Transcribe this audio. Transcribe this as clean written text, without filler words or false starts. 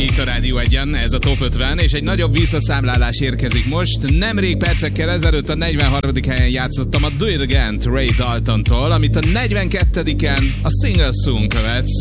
Itt a Rádió Egyen, ez a Top 50, és egy nagyobb visszaszámlálás érkezik most. Nemrég percekkel ezelőtt a 43. helyen játszottam a Do It Again-t Ray Daltontól, amit a 42-en a Single Soon követ,